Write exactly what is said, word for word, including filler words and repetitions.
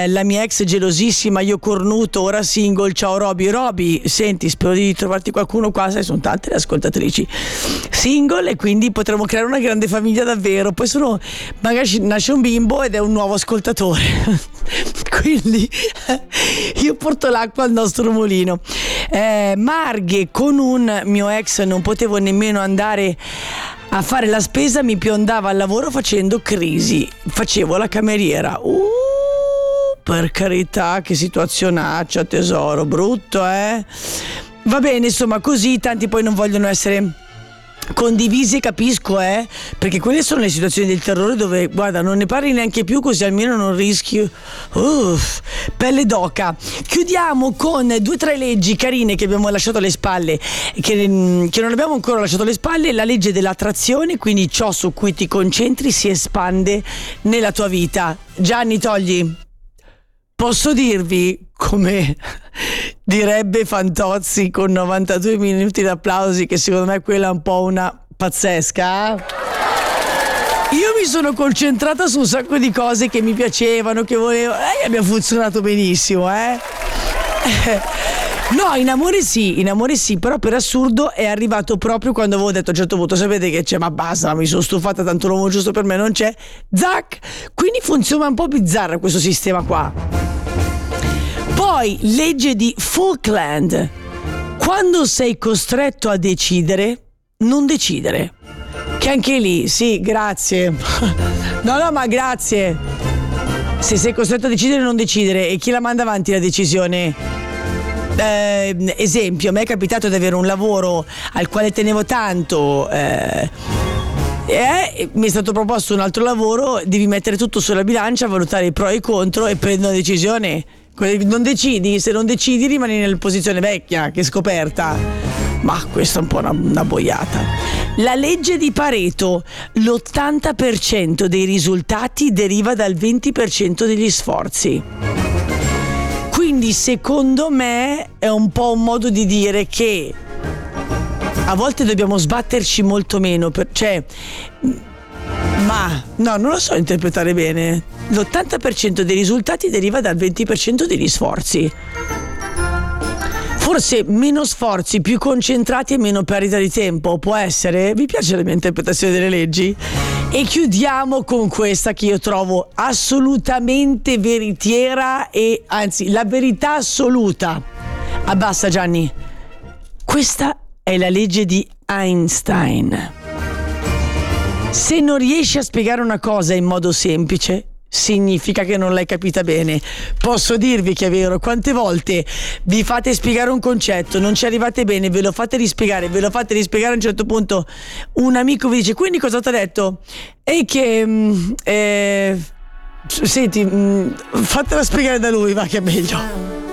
la mia ex gelosissima, io cornuto, ora single, ciao Roby. Roby, senti, spero di trovarti qualcuno qua, sai, sono tante le ascoltatrici single e quindi potremo creare una grande famiglia davvero. Poi sono, magari nasce un bimbo ed è un nuovo ascoltatore quindi io porto l'acqua al nostro mulino. eh, Marghe, con un mio ex non potevo nemmeno andare a fare la spesa, mi piondava al lavoro facendo crisi, facevo la cameriera. Uh, per carità, che situazionaccia, tesoro, brutto, eh? Va bene, insomma, così tanti poi non vogliono essere condivisi, capisco, eh? Perché quelle sono le situazioni del terrore dove, guarda, non ne parli neanche più, così almeno non rischi. Uff, pelle d'oca. Chiudiamo con due o tre leggi carine che abbiamo lasciato alle spalle, che, che non abbiamo ancora lasciato alle spalle. La legge dell'attrazione, quindi ciò su cui ti concentri si espande nella tua vita. Gianni, togli. Posso dirvi, come direbbe Fantozzi con novantadue minuti d'applausi, che secondo me quella è un po' una pazzesca. Io mi sono concentrata su un sacco di cose che mi piacevano, che volevo, e eh, abbia funzionato benissimo, eh. No, in amore sì, in amore sì, però per assurdo è arrivato proprio quando avevo detto a un certo punto, sapete che c'è, ma basta, mi sono stufata, tanto l'uomo giusto per me non c'è, zac! Quindi funziona un po' bizzarro questo sistema qua. Poi, legge di Falkland: quando sei costretto a decidere, non decidere. Che anche lì, sì, grazie. No, no, ma grazie. Se sei costretto a decidere, non decidere. E chi la manda avanti la decisione? Eh, esempio, a me è capitato di avere un lavoro al quale tenevo tanto, eh, e mi è stato proposto un altro lavoro, devi mettere tutto sulla bilancia, valutare i pro e i contro e prendere una decisione. Non decidi, se non decidi rimani nella posizione vecchia, che scoperta. Ma questa è un po' una, una boiata. La legge di Pareto: l'ottanta per cento dei risultati deriva dal venti per cento degli sforzi. Quindi secondo me è un po' un modo di dire che a volte dobbiamo sbatterci molto meno per, cioè, ma no, non lo so interpretare bene. L'ottanta per cento dei risultati deriva dal venti per cento degli sforzi. Forse meno sforzi, più concentrati e meno perdita di tempo, può essere? Vi piace la mia interpretazione delle leggi? E chiudiamo con questa che io trovo assolutamente veritiera, e anzi la verità assoluta. Abbassa, Gianni. Questa è la legge di Einstein. Se non riesci a spiegare una cosa in modo semplice, significa che non l'hai capita bene. Posso dirvi che è vero. Quante volte vi fate spiegare un concetto, non ci arrivate bene, ve lo fate rispiegare, ve lo fate rispiegare, a un certo punto un amico vi dice: quindi cosa ti ha detto? E che eh, senti, fatela spiegare da lui, va, che è meglio.